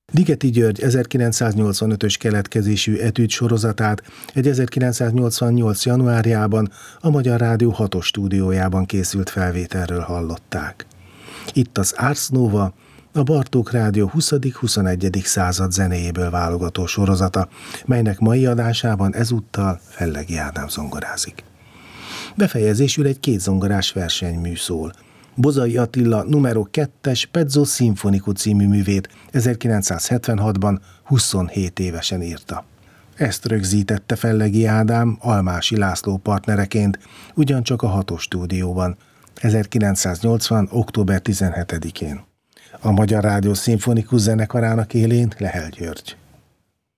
Ligeti György 1985-ös keletkezésű etüd sorozatát egy 1988. januárjában a Magyar Rádió 6-os stúdiójában készült felvételről hallották. Itt az Ars Nova, a Bartók Rádió 20.-21. század zenéjéből válogató sorozata, melynek mai adásában ezúttal Fellegi Ádám zongorázik. Befejezésül egy kétzongorás versenymű szól. Bozai Attila numero 2-es Pezzo Sinfonico című művét 1976-ban 27 évesen írta. Ezt rögzítette Fellegi Ádám Almási László partnereként, ugyancsak a 6-os stúdióban, 1980. október 17-én. A Magyar Rádió Szimfonikus Zenekarának élén Lehel György.